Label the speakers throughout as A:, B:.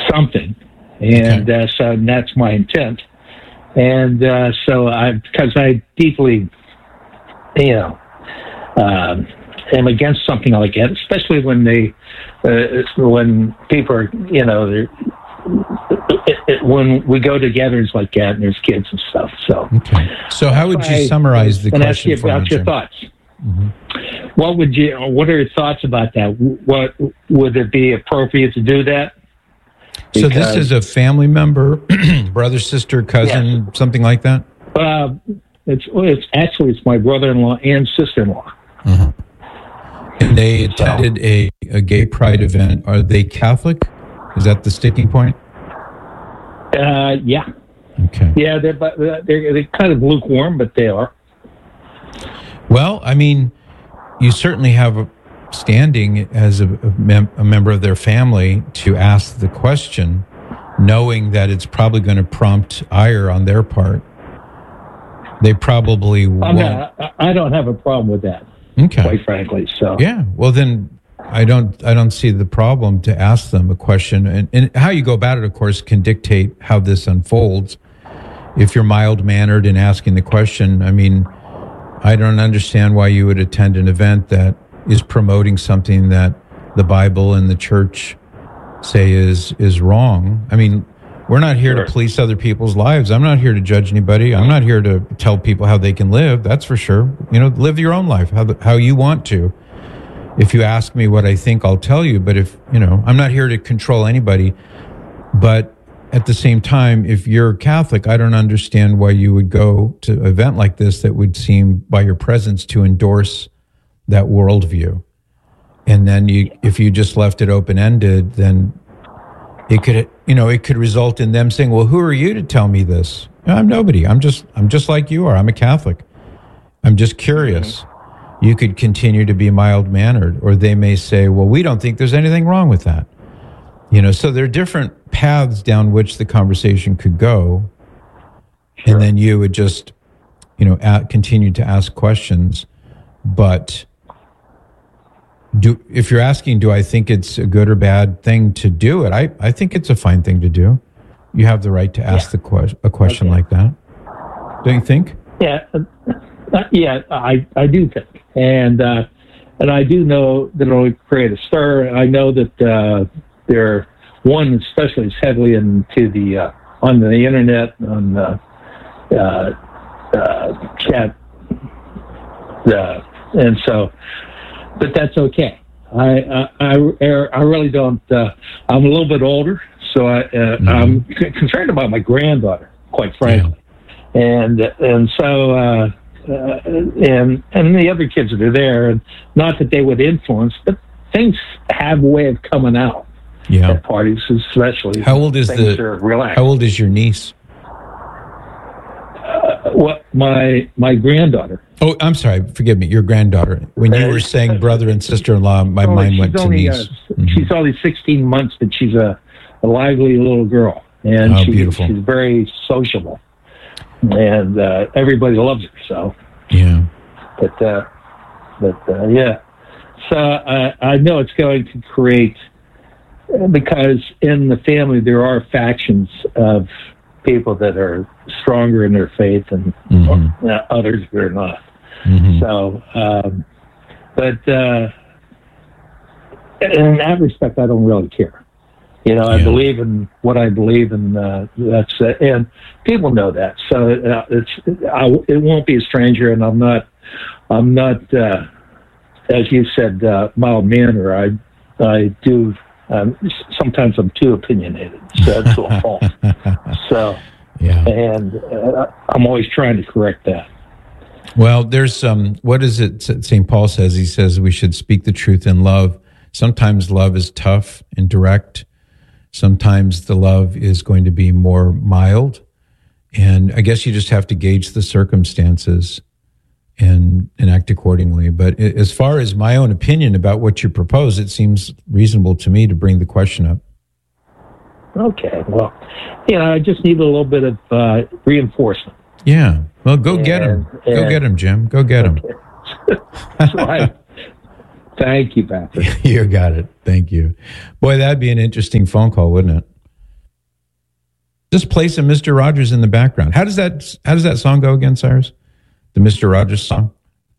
A: something, and so that's my intent. And so because I deeply, am against something like that, especially when when people are, when we go to gatherings like that and there's kids and stuff.
B: So how would you summarize the question?
A: Ask you about your thoughts. Mm-hmm. What are your thoughts about that? What would it be appropriate to do that?
B: So this is a family member, brother, sister, cousin, something like that?
A: It's my brother-in-law and sister-in-law.
B: Mm-hmm. And they attended a gay pride event. Are they Catholic? Is that the sticking point?
A: Yeah.
B: Okay.
A: Yeah, they're kind of lukewarm, but they are.
B: Well, I mean, you certainly have a standing as a member of their family to ask the question, knowing that it's probably going to prompt ire on their part. They probably won't.
A: I don't have a problem with that.
B: Okay.
A: Quite frankly, so
B: yeah. Well, then I don't see the problem to ask them a question, and how you go about it, of course, can dictate how this unfolds. If you're mild mannered in asking the question, I mean, I don't understand why you would attend an event that is promoting something that the Bible and the church say is wrong. I mean, we're not here to police other people's lives. I'm not here to judge anybody. I'm not here to tell people how they can live. That's for sure. Live your own life, how you want to. If you ask me what I think, I'll tell you. But I'm not here to control anybody. But at the same time, if you're Catholic, I don't understand why you would go to an event like this that would seem, by your presence, to endorse that worldview. And then if you just left it open-ended, then it could result in them saying, well, who are you to tell me this? I'm nobody. I'm just like you are. I'm a Catholic. I'm just curious. Mm-hmm. You could continue to be mild-mannered, or they may say, well, we don't think there's anything wrong with that. So there are different paths down which the conversation could go. Sure. And then you would just, continue to ask questions. But if you're asking, do I think it's a good or bad thing to do it? I think it's a fine thing to do. You have the right to ask a question like that. Don't you think?
A: Yeah. I do think. And I do know that it'll create a stir. I know that one especially is heavily into on the internet, on chat, and so, but that's okay. I really don't. I'm a little bit older, so I'm concerned about my granddaughter, quite frankly, and so and the other kids that are there, and not that they would influence, but things have a way of coming out.
B: Yeah.
A: At parties, especially.
B: How old is How old is your niece?
A: My granddaughter.
B: Oh, I'm sorry. Forgive me. Your granddaughter. When you were saying brother and sister-in-law, my mind went to niece.
A: She's only 16 months, but she's a lively little girl, and she's very sociable, and everybody loves her. So
B: yeah.
A: But yeah. So I know it's going to create. Because in the family there are factions of people that are stronger in their faith and others that are not. Mm-hmm. So, but in that respect, I don't really care. I believe in what I believe, and that's it. And people know that. So it won't be a stranger. And I'm not, as you said, mild manner. I do. Sometimes I'm too opinionated, so to a fault. So, and I'm always trying to correct that.
B: Well, there's what is it St. Paul says? He says we should speak the truth in love. Sometimes love is tough and direct. Sometimes the love is going to be more mild. And I guess you just have to gauge the circumstances and act accordingly. But as far as my own opinion about what you propose, it seems reasonable to me to bring the question up. Okay. Well, I just need a little bit of reinforcement. Yeah. Well, go get him. Go get him, Jim. Go get him. Thank you, Patrick. You got it. Thank you. Boy, that'd be an interesting phone call, wouldn't it? Just play some Mr. Rogers in the background. How does that song go again, Cyrus? The Mr. Rogers song?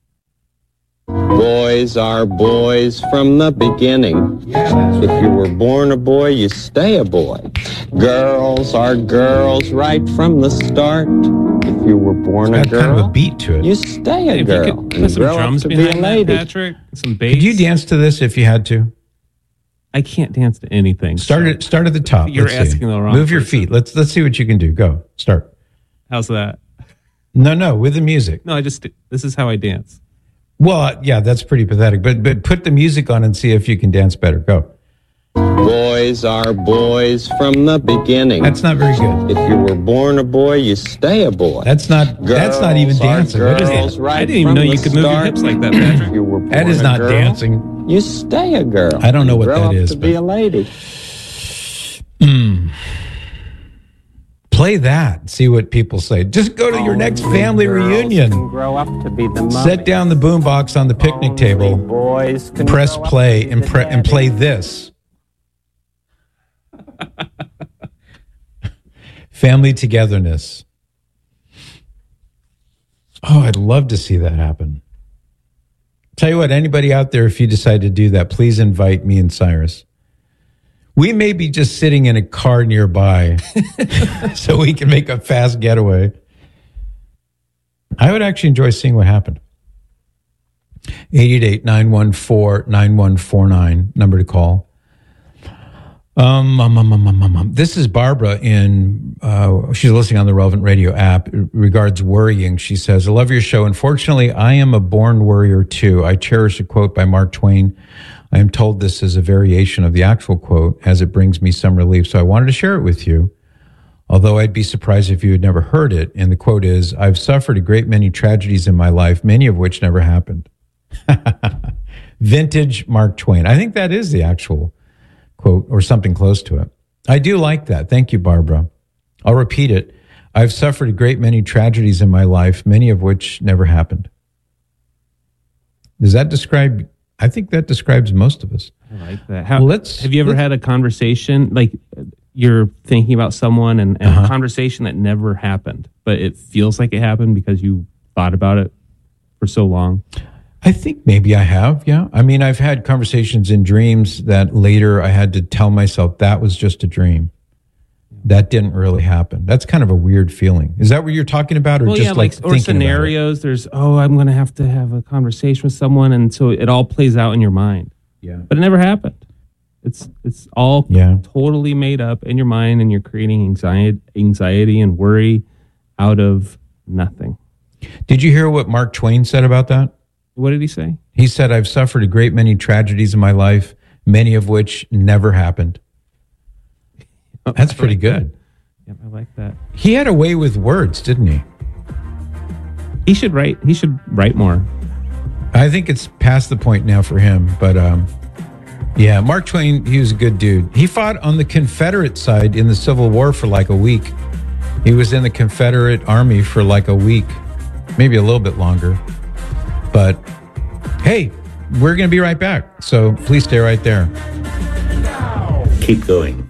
C: Boys are boys from the beginning. If you were born a boy, you stay a boy. Girls are girls right from the start. If you were born a girl,
B: kind of a beat to it.
C: You stay a
D: if
C: girl.
D: You could put some drums behind that, Patrick. Some bass.
B: Could you dance to this if you had to?
D: I can't dance to anything.
B: Start at the top.
D: You're asking the wrong.
B: Move your feet. Let's see what you can do. Go. Start.
D: How's that?
B: No, with the music.
D: No, this is how I dance.
B: Well, yeah, that's pretty pathetic. But put the music on and see if you can dance better. Go.
C: Boys are boys from the beginning.
B: That's not very good.
C: If you were born a boy, you stay a boy.
B: That's not even dancing.
C: What is that?
D: I didn't even know you could move your hips like that, Patrick.
B: That is not dancing.
C: You stay a girl.
B: I don't know what that is.
C: To be a lady.
B: Play that. See what people say. Just go to your next family reunion.
C: Grow up to be the
B: set down the boombox on the picnic table. Press play and play this. Family togetherness. Oh, I'd love to see that happen. Tell you what, anybody out there, if you decide to do that, please invite me and Cyrus. We may be just sitting in a car nearby so we can make a fast getaway. I would actually enjoy seeing what happened. 888-914-9149, number to call. This is Barbara she's listening on the Relevant Radio app. Regards worrying. She says, I love your show. Unfortunately, I am a born worrier too. I cherish a quote by Mark Twain. I am told this is a variation of the actual quote as it brings me some relief. So I wanted to share it with you, although I'd be surprised if you had never heard it. And the quote is, I've suffered a great many tragedies in my life, many of which never happened. Vintage Mark Twain. I think that is the actual quote or something close to it. I do like that. Thank you, Barbara. I'll repeat it. I've suffered a great many tragedies in my life, many of which never happened. Does that describe... I think that describes most of us.
D: I like that. Have you ever had a conversation, like you're thinking about someone and a conversation that never happened, but it feels like it happened because you thought about it for so long?
B: I think maybe I have, yeah. I mean, I've had conversations in dreams that later I had to tell myself that was just a dream. That didn't really happen. That's kind of a weird feeling. Is that what you're talking about, or just
D: or scenarios? There's I'm going to have a conversation with someone, and so it all plays out in your mind.
B: Yeah,
D: but it never happened. It's all totally made up in your mind, and you're creating anxiety and worry out of nothing.
B: Did you hear what Mark Twain said about that?
D: What did he say?
B: He said, "I've suffered a great many tragedies in my life, many of which never happened." That's pretty good.
D: Yeah, I like that.
B: He had a way with words, didn't he?
D: He should write more.
B: I think it's past the point now for him. But yeah, Mark Twain, he was a good dude. He fought on the Confederate side in the Civil War for like a week. He was in the Confederate Army for like a week, maybe a little bit longer. But hey, we're going to be right back. So please stay right there.
E: Keep going.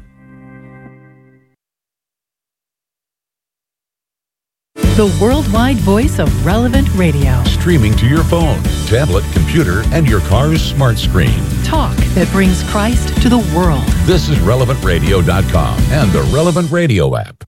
F: The worldwide voice of Relevant Radio.
G: Streaming to your phone, tablet, computer, and your car's smart screen.
F: Talk that brings Christ to the world.
G: This is RelevantRadio.com and the Relevant Radio app.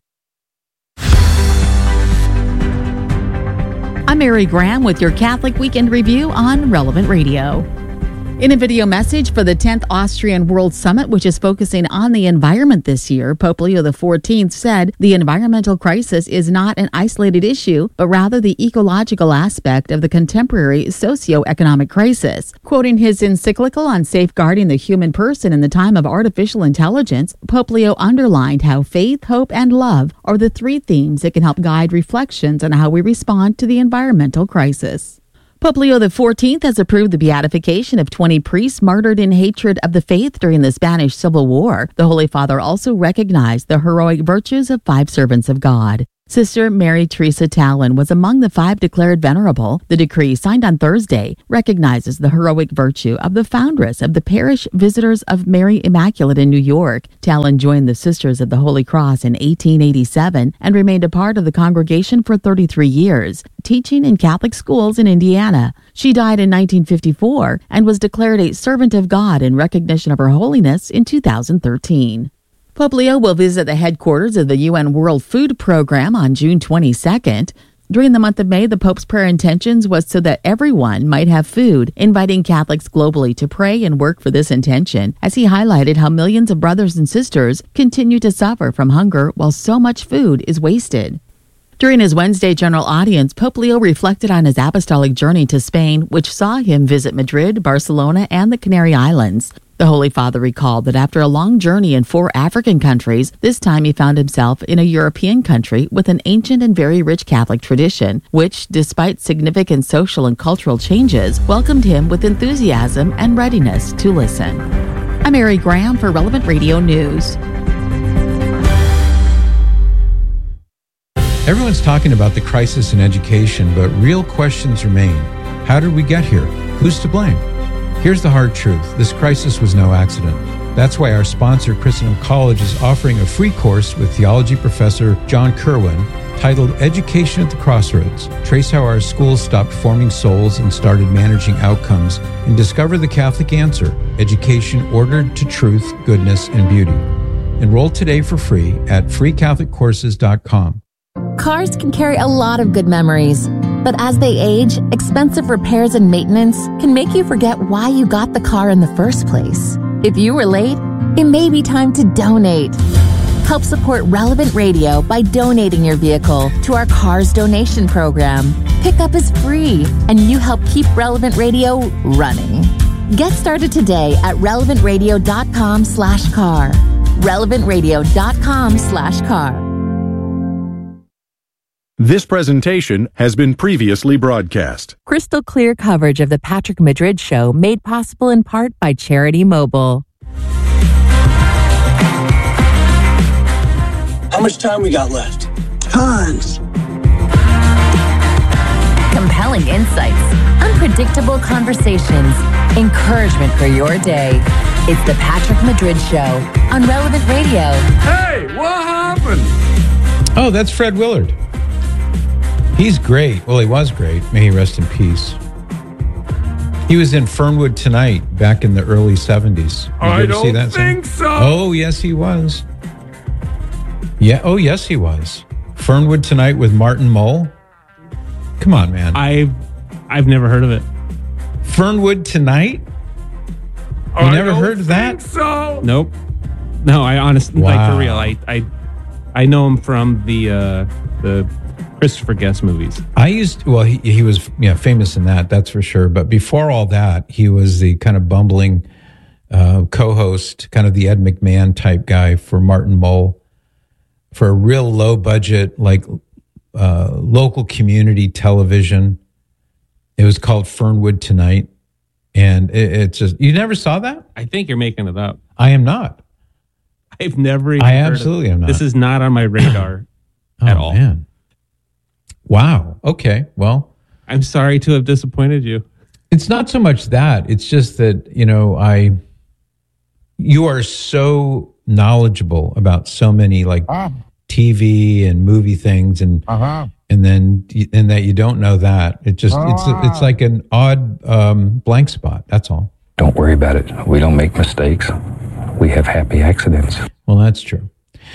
H: I'm Mary Graham with your Catholic Weekend Review on Relevant Radio. In a video message for the 10th Austrian World Summit, which is focusing on the environment this year, Pope Leo XIV said the environmental crisis is not an isolated issue, but rather the ecological aspect of the contemporary socio-economic crisis. Quoting his encyclical on safeguarding the human person in the time of artificial intelligence, Pope Leo underlined how faith, hope, and love are the three themes that can help guide reflections on how we respond to the environmental crisis. Pope Leo XIV has approved the beatification of 20 priests martyred in hatred of the faith during the Spanish Civil War. The Holy Father also recognized the heroic virtues of 5 servants of God. Sister Mary Teresa Talon was among the 5 declared venerable. The decree, signed on Thursday, recognizes the heroic virtue of the foundress of the Parish Visitors of Mary Immaculate in New York. Talon joined the Sisters of the Holy Cross in 1887 and remained a part of the congregation for 33 years, teaching in Catholic schools in Indiana. She died in 1954 and was declared a servant of God in recognition of her holiness in 2013. Pope Leo will visit the headquarters of the UN World Food Program on June 22nd. During the month of May, the Pope's prayer intentions was so that everyone might have food, inviting Catholics globally to pray and work for this intention, as he highlighted how millions of brothers and sisters continue to suffer from hunger while so much food is wasted. During his Wednesday general audience, Pope Leo reflected on his apostolic journey to Spain, which saw him visit Madrid, Barcelona, and the Canary Islands. The Holy Father recalled that after a long journey in 4 African countries, this time he found himself in a European country with an ancient and very rich Catholic tradition, which, despite significant social and cultural changes, welcomed him with enthusiasm and readiness to listen. I'm Mary Graham for Relevant Radio News.
B: Everyone's talking about the crisis in education, but real questions remain. How did we get here? Who's to blame? Here's the hard truth. This crisis was no accident. That's why our sponsor, Christendom College, is offering a free course with theology professor John Kerwin titled Education at the Crossroads. Trace how our schools stopped forming souls and started managing outcomes, and discover the Catholic answer: education ordered to truth, goodness, and beauty. Enroll today for free at freecatholiccourses.com.
I: Cars can carry a lot of good memories, but as they age, expensive repairs and maintenance can make you forget why you got the car in the first place. If you were late, it may be time to donate. Help support Relevant Radio by donating your vehicle to our Cars Donation Program. Pickup is free, and you help keep Relevant Radio running. Get started today at relevantradio.com/car. relevantradio.com/car.
J: This presentation has been previously broadcast.
K: Crystal clear coverage of the Patrick Madrid Show made possible in part by Charity Mobile.
L: How much time we got left?
M: Tons.
I: Compelling insights, unpredictable conversations, encouragement for your day. It's the Patrick Madrid Show on Relevant Radio.
N: Hey, what happened?
B: Oh, that's Fred Willard. He's great. Well, he was great. May he rest in peace. He was in Fernwood Tonight back in the early 70s.
N: I don't think so.
B: Oh, yes, he was. Yeah. Oh, yes, he was. Fernwood Tonight with Martin Mull. Come on, man.
D: I've never heard of it.
B: Fernwood Tonight? You never heard of that?
N: So.
D: Nope. No, I honestly, like for real, I know him from the Christopher Guest movies.
B: He was famous in that, that's for sure. But before all that, he was the kind of bumbling co-host, kind of the Ed McMahon type guy for Martin Mull, for a real low budget, like local community television. It was called Fernwood Tonight. And it's just, you never saw that?
D: I think you're making it up.
B: I am not.
D: I've never even
B: I absolutely am not.
D: This is not on my radar at all.
B: Man. Wow. Okay. Well,
D: I'm sorry to have disappointed you.
B: It's not so much that. It's just that, you are so knowledgeable about so many like TV and movie things and then that you don't know that. It just it's like an odd blank spot. That's all.
O: Don't worry about it. We don't make mistakes. We have happy accidents.
B: Well, that's true.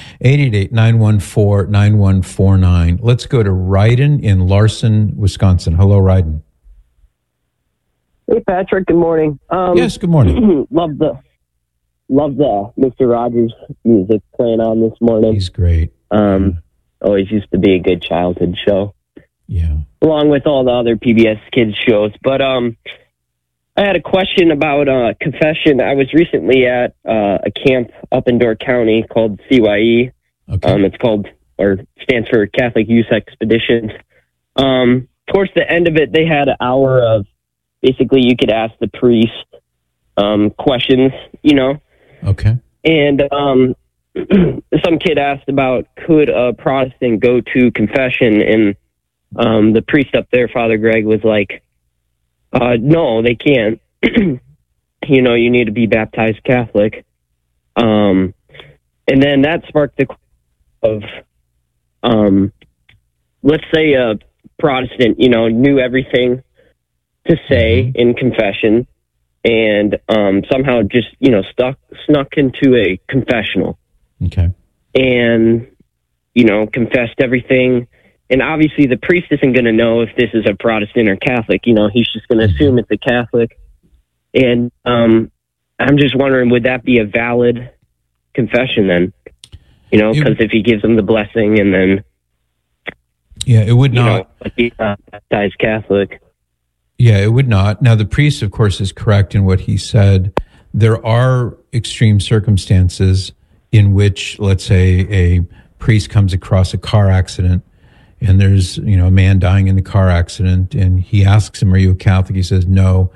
B: 888-914-9149. Let's go to Ryden in Larson, Wisconsin. Hello, Ryden.
P: Hey, Patrick. Good morning.
B: Yes, good morning.
P: Love the Mr. Rogers music playing on this morning.
B: He's great.
P: Always used to be a good childhood show.
B: Yeah.
P: Along with all the other PBS kids shows. But I had a question about confession. I was recently at a camp up in Door County called CYE.
B: Okay.
P: It's called, or stands for Catholic Youth Expeditions. Towards the end of it, they had an hour of, basically you could ask the priest questions,
B: Okay.
P: And some kid asked about could a Protestant go to confession, and the priest up there, Father Greg, was like, no, they can't. You know, you need to be baptized Catholic. And then that sparked the of, let's say a Protestant, you know, knew everything to say in confession, and somehow just, you know, snuck into a confessional.
B: Okay.
P: And, you know, confessed everything. And obviously the priest isn't going to know if this is a Protestant or Catholic. You know, he's just going to assume it's a Catholic. And I'm just wondering, would that be a valid confession then? You know, because if he gives them the blessing and then...
B: Yeah, it would not.
P: Know, he's not baptized Catholic.
B: Yeah, it would not. Now, the priest, of course, is correct in what he said. There are extreme circumstances in which, let's say, a priest comes across a car accident and there's, you know, a man dying in the car accident, and he asks him, are you a Catholic? He says, no.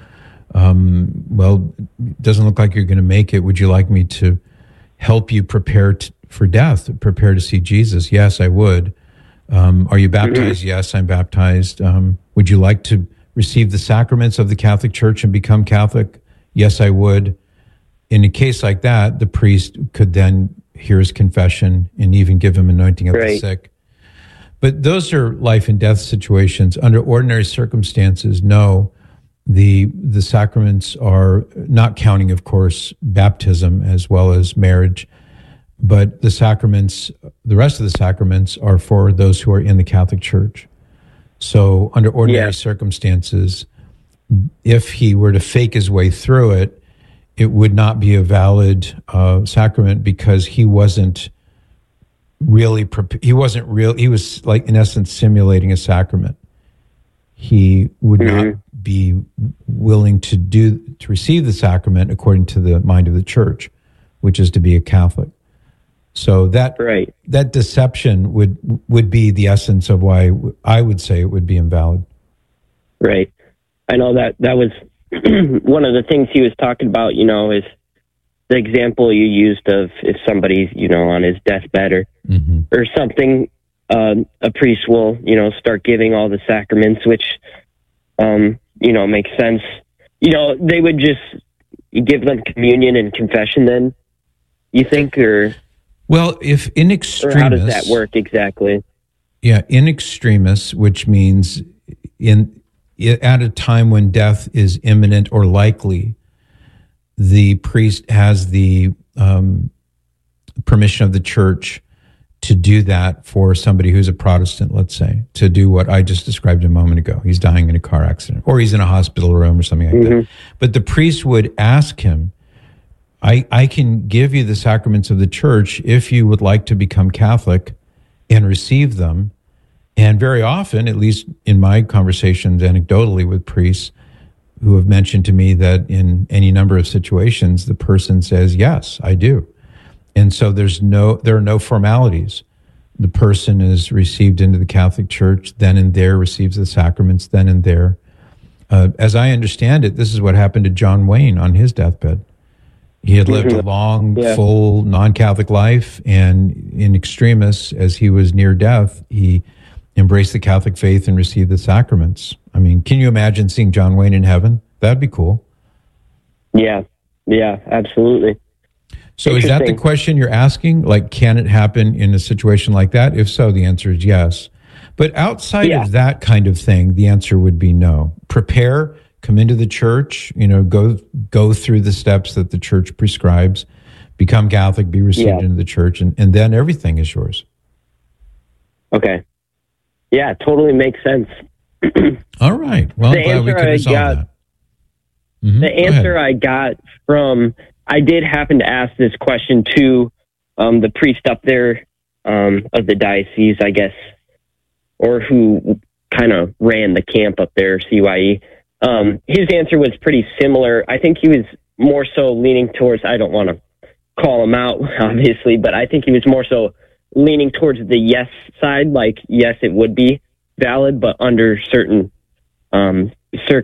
B: Well, it doesn't look like you're going to make it. Would you like me to help you prepare for death, prepare to see Jesus? Yes, I would. Are you baptized? Yes, I'm baptized. Would you like to receive the sacraments of the Catholic Church and become Catholic? Yes, I would. In a case like that, the priest could then hear his confession and even give him anointing of the sick. But those are life and death situations. Under ordinary circumstances, no. The sacraments are not counting, of course, baptism as well as marriage, but the sacraments, the rest of the sacraments are for those who are in the Catholic Church. So under ordinary circumstances, if he were to fake his way through it, it would not be a valid sacrament because he wasn't really he was like, in essence, simulating a sacrament. He would not be willing to receive the sacrament according to the mind of the Church, which is to be a Catholic. So that that deception would be the essence of why I would say it would be invalid.
P: Right. I know that was one of the things he was talking about, you know, is the example you used of if somebody's, you know, on his deathbed or something, a priest will, you know, start giving all the sacraments, which, you know, makes sense. You know, they would just give them communion and confession then, you think, or...
B: Well, if in extremis...
P: Or how does that work exactly?
B: Yeah, in extremis, which means at a time when death is imminent or likely, the priest has the permission of the Church to do that for somebody who's a Protestant, let's say, to do what I just described a moment ago. He's dying in a car accident, or he's in a hospital room or something like that. But the priest would ask him, I can give you the sacraments of the Church if you would like to become Catholic and receive them. And very often, at least in my conversations anecdotally with priests who have mentioned to me that in any number of situations, the person says, yes, I do. And so there are no formalities. The person is received into the Catholic Church, then and there receives the sacraments, then and there. As I understand it, this is what happened to John Wayne on his deathbed. He had lived a long, full, non-Catholic life, and in extremis, as he was near death, he embraced the Catholic faith and received the sacraments. I mean, can you imagine seeing John Wayne in heaven? That'd be cool.
P: Yeah, absolutely.
B: So is that the question you're asking? Like, can it happen in a situation like that? If so, the answer is yes. But outside of that kind of thing, the answer would be no. Prepare, come into the Church, you know, go through the steps that the Church prescribes, become Catholic, be received into the Church, and then everything is yours.
P: Okay. Yeah, totally makes sense.
B: All right. Well, I'm glad we could resolve that.
P: The answer I got from... I did happen to ask this question to the priest up there of the diocese, I guess, or who kind of ran the camp up there, CYE. His answer was pretty similar. I think he was more so leaning towards, I don't want to call him out, obviously, but I think he was more so leaning towards the yes side, like, yes, it would be valid, but under certain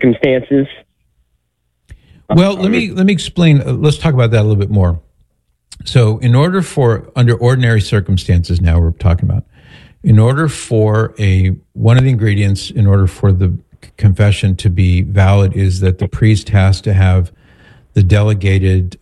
P: circumstances.
B: Well, let me explain. Let's talk about that a little bit more. So in order for, under ordinary circumstances now we're talking about, in order for one of the ingredients in order for the confession to be valid is that the priest has to have the delegated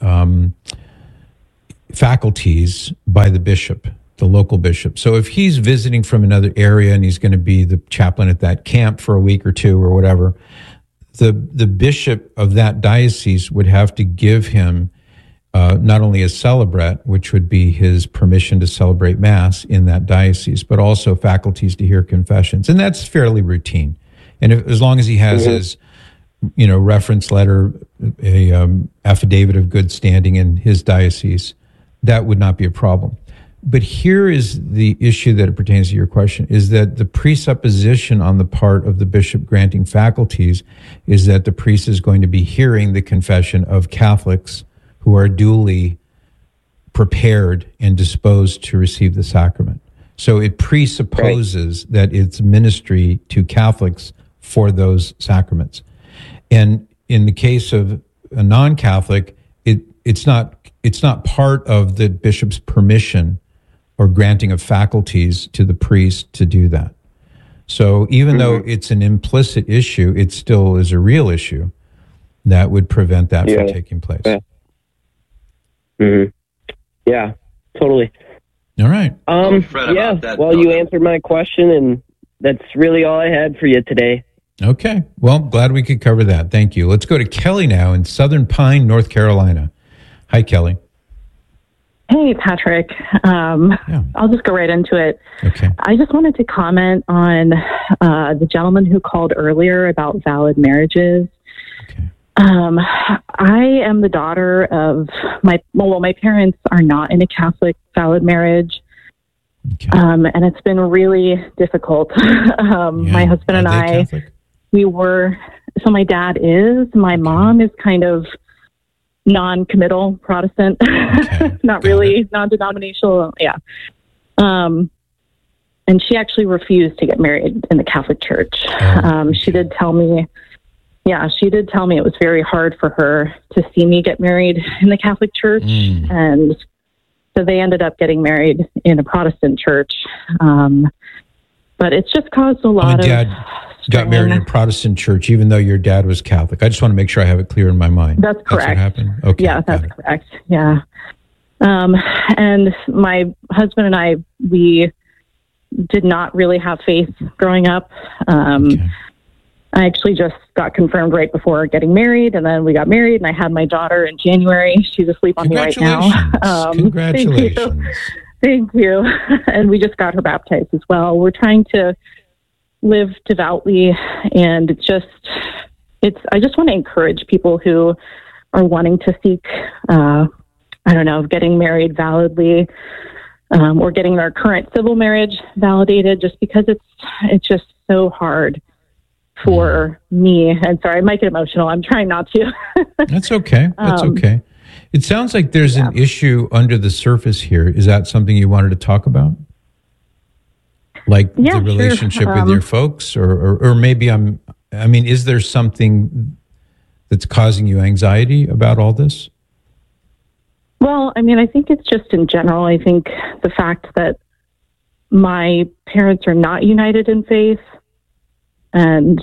B: faculties by the bishop, the local bishop. So if he's visiting from another area and he's going to be the chaplain at that camp for a week or two or whatever, the bishop of that diocese would have to give him not only a celebret, which would be his permission to celebrate Mass in that diocese, but also faculties to hear confessions. And that's fairly routine. And as long as he has his, reference letter, a affidavit of good standing in his diocese, that would not be a problem. But here is the issue that it pertains to your question, is that the presupposition on the part of the bishop granting faculties is that the priest is going to be hearing the confession of Catholics who are duly prepared and disposed to receive the sacrament. So it presupposes that it's ministry to Catholics for those sacraments. And in the case of a non-Catholic, it's not part of the bishop's permission or granting of faculties to the priest to do that. So even though it's an implicit issue, it still is a real issue that would prevent that from taking place.
P: Yeah, totally.
B: All right.
P: You answered my question, and that's really all I had for you today.
B: Okay. Well, glad we could cover that. Thank you. Let's go to Kelly now in Southern Pine, North Carolina. Hi, Kelly.
L: Hey, Patrick. I'll just go right into it.
B: Okay.
L: I just wanted to comment on the gentleman who called earlier about valid marriages.
B: Okay.
L: I am the daughter of my parents are not in a Catholic valid marriage.
B: Okay.
L: And it's been really difficult. My husband and I,
B: Catholic?
L: So my dad is, my mom is kind of non-committal Protestant, not really non-denominational. Yeah. And she actually refused to get married in the Catholic Church. She did tell me it was very hard for her to see me get married in the Catholic Church. And so they ended up getting married in a Protestant church. But it's just caused a lot of...
B: Dad got married in a Protestant church, even though your dad was Catholic. I just want to make sure I have it clear in my mind.
L: That's correct.
B: That's what happened? Okay.
L: Yeah, that's correct. Yeah. And my husband and I, we did not really have faith growing up. I actually just got confirmed right before getting married, and then we got married, and I had my daughter in January. She's asleep on me right now.
B: Congratulations.
L: Thank you. And we just got her baptized as well. We're trying to live devoutly, and I just want to encourage people who are wanting to seek, getting married validly, or getting their current civil marriage validated, just because it's just so hard for me. And sorry, I might get emotional. I'm trying not to.
B: That's okay. That's okay. It sounds like there's an issue under the surface here. Is that something you wanted to talk about? Like the relationship with your folks, or maybe is there something that's causing you anxiety about all this?
L: Well, I think it's just in general. I think the fact that my parents are not united in faith, and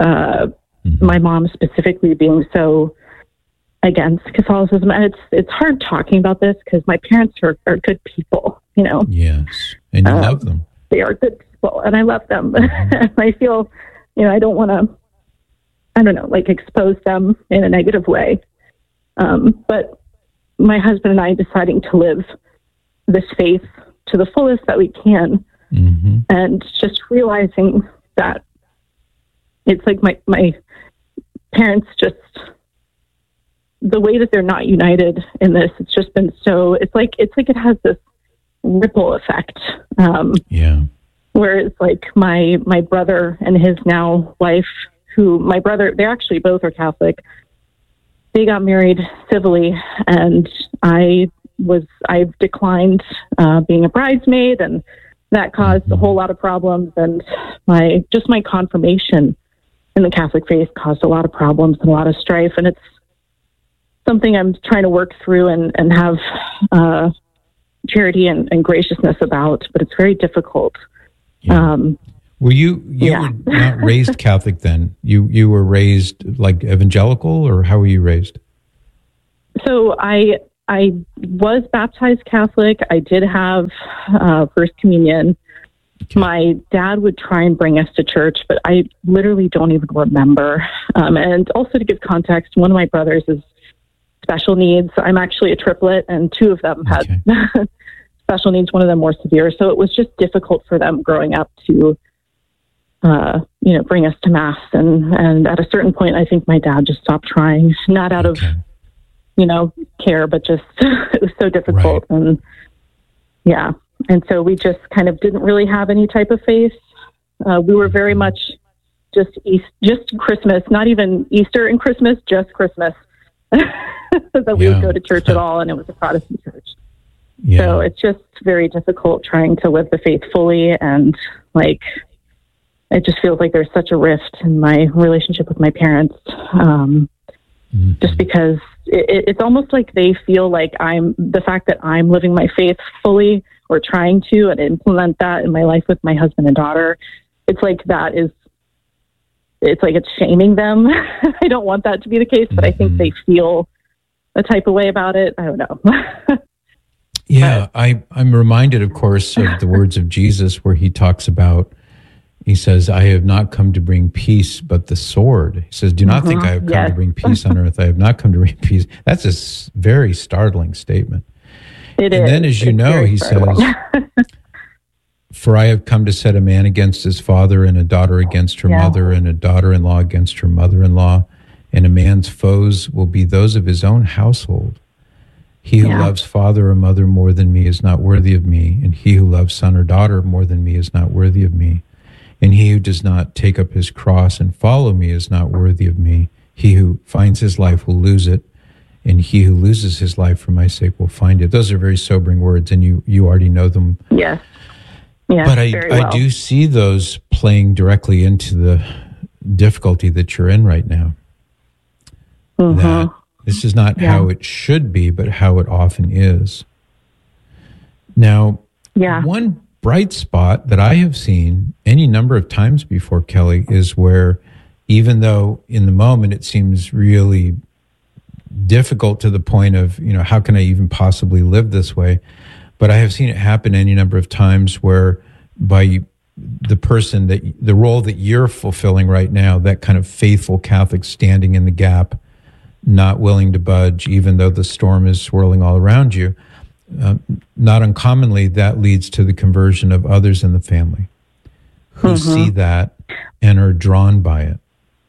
L: my mom specifically being so against Catholicism. And it's hard talking about this because my parents are good people,
B: Yes, and you love them.
L: They are good people, and I love them. And I feel, I don't want to, expose them in a negative way. But my husband and I deciding to live this faith to the fullest that we can, and just realizing that it's like my parents just, the way that they're not united in this, it's just been so, it's like it has this ripple effect. Where it's like my brother and his now wife, they're actually both are Catholic. They got married civilly, and I've declined being a bridesmaid, and that caused a whole lot of problems. And my confirmation in the Catholic faith caused a lot of problems and a lot of strife. And something I'm trying to work through and have charity and graciousness about, but it's very difficult.
B: Yeah. Were you were not raised Catholic then? You were raised like evangelical, or how were you raised?
L: So I was baptized Catholic. I did have First Communion. Okay. My dad would try and bring us to church, but I literally don't even remember. And also to give context, one of my brothers is special needs. I'm actually a triplet, and two of them had special needs, one of them more severe. So it was just difficult for them growing up to, bring us to Mass. And at a certain point, I think my dad just stopped trying, not out of, care, but just it was so difficult. Right. And yeah. And so we just kind of didn't really have any type of faith. We were very much just Christmas, not even Easter and Christmas, just Christmas. That we would go to church at all, and it was a Protestant church. Yeah. So it's just very difficult trying to live the faith fully, and it just feels like there's such a rift in my relationship with my parents, just because it's almost like they feel like the fact that I'm living my faith fully or trying to and implement that in my life with my husband and daughter. It's like it's shaming them. I don't want that to be the case, but I think they feel a type of way about it. I don't know.
B: Yeah, I'm reminded, of course, of the words of Jesus where he talks about, he says, I have not come to bring peace, but the sword. He says, do not think I have come to bring peace on earth. I have not come to bring peace. That's a very startling statement. It is. And then, as you know, he says, for I have come to set a man against his father, and a daughter against her mother, and a daughter-in-law against her mother-in-law, and a man's foes will be those of his own household. He who loves father or mother more than me is not worthy of me, and he who loves son or daughter more than me is not worthy of me. And he who does not take up his cross and follow me is not worthy of me. He who finds his life will lose it, and he who loses his life for my sake will find it. Those are very sobering words, and you already know them.
L: Yes. Yeah,
B: but I do see those playing directly into the difficulty that you're in right now. Mm-hmm. That this is not how it should be, but how it often is. Now, one bright spot that I have seen any number of times before, Kelly, is where even though in the moment it seems really difficult to the point of, how can I even possibly live this way? But I have seen it happen any number of times where by the role that you're fulfilling right now, that kind of faithful Catholic standing in the gap, not willing to budge, even though the storm is swirling all around you, not uncommonly, that leads to the conversion of others in the family who see that and are drawn by it,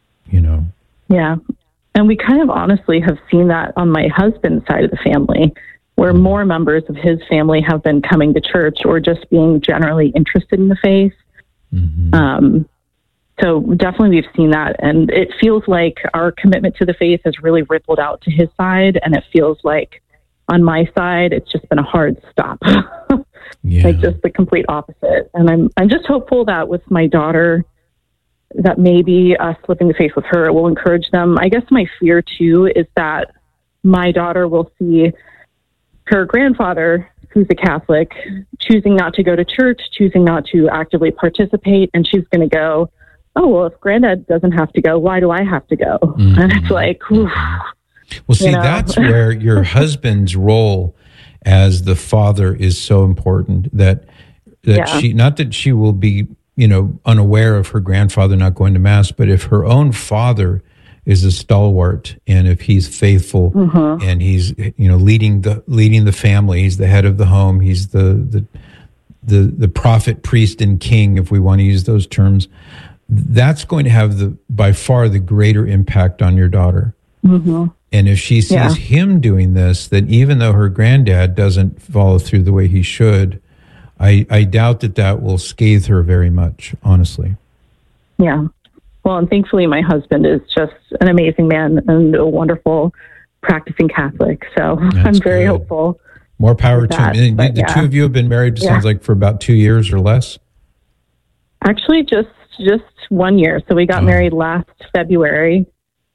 L: Yeah. And we kind of honestly have seen that on my husband's side of the family, where more members of his family have been coming to church or just being generally interested in the faith. Mm-hmm. So definitely we've seen that. And it feels like our commitment to the faith has really rippled out to his side. And it feels like on my side, it's just been a hard stop. Like just the complete opposite. And I'm just hopeful that with my daughter, that maybe us living the faith with her will encourage them. I guess my fear too is that my daughter will see her grandfather, who's a Catholic, choosing not to go to church, choosing not to actively participate, and she's going to go, oh, well, if Granddad doesn't have to go, why do I have to go? Mm-hmm. And it's like, whew,
B: well, see, that's where your husband's role as the father is so important, that she, not that she will be, unaware of her grandfather not going to Mass, but if her own father is a stalwart, and if he's faithful, and he's leading the family, he's the head of the home, he's the prophet, priest, and king, if we want to use those terms, that's going to have by far the greater impact on your daughter. Mm-hmm. And if she sees him doing this, then even though her granddad doesn't follow through the way he should, I doubt that will scathe her very much, honestly.
L: Yeah. Well, and thankfully my husband is just an amazing man and a wonderful practicing Catholic. So I'm very hopeful.
B: More power to him. The two of you have been married, it sounds like, for about 2 years or less?
L: Actually, just 1 year. So we got married last February.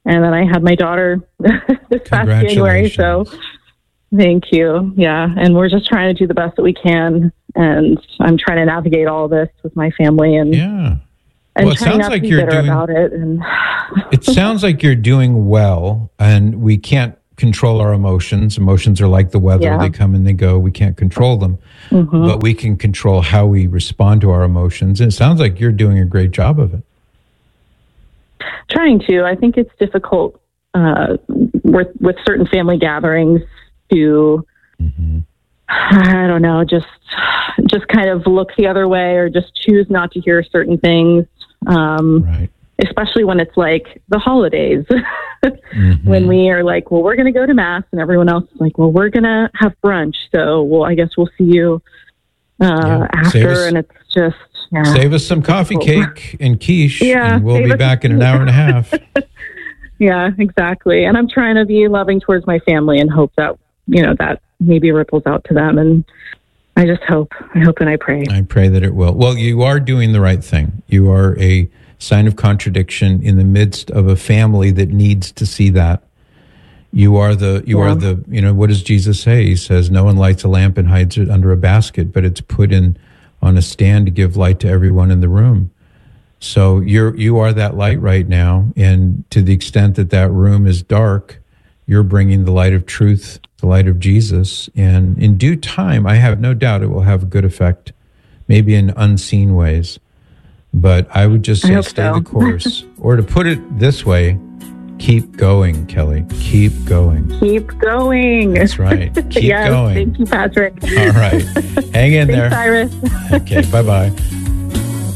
L: And then I had my daughter this past January. So thank you. Yeah. And we're just trying to do the best that we can. And I'm trying to navigate all this with my family and
B: well, it sounds like you're doing
L: about it. And
B: it sounds like you're doing well, and we can't control our emotions. Emotions are like the weather.
L: Yeah.
B: They come and they go. We can't control them, but we can control how we respond to our emotions. And it sounds like you're doing a great job of it.
L: Trying to. I think it's difficult with certain family gatherings to, I don't know, just kind of look the other way or just choose not to hear certain things.
B: Right.
L: Especially when it's like the holidays, when we are like, well, we're going to go to mass, and everyone else is like, well, we're going to have brunch. So, well, I guess we'll see you after. And it's just,
B: save us some coffee cake and quiche, and we'll be back in an hour and a half.
L: Yeah, exactly. And I'm trying to be loving towards my family and hope that, that maybe ripples out to them. And I just hope and I pray.
B: I pray that it will. Well, you are doing the right thing. You are a sign of contradiction in the midst of a family that needs to see that. You are what does Jesus say? He says, no one lights a lamp and hides it under a basket, but it's put in on a stand to give light to everyone in the room. So you are that light right now. And to the extent that room is dark, you're bringing the light of truth, the light of Jesus. And in due time, I have no doubt it will have a good effect, maybe in unseen ways. But I would just say stay the course. Or to put it this way, keep going, Kelly. Keep going.
L: Keep going.
B: That's right. Keep going.
L: Thank you, Patrick.
B: All right. Hang in there.
L: Thanks, Cyrus.
B: Okay, bye-bye.